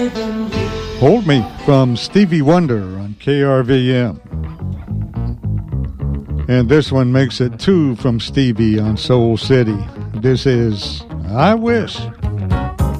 Hold Me from Stevie Wonder on KRVM. And this one makes it 2 from Stevie on Soul City. This is I Wish.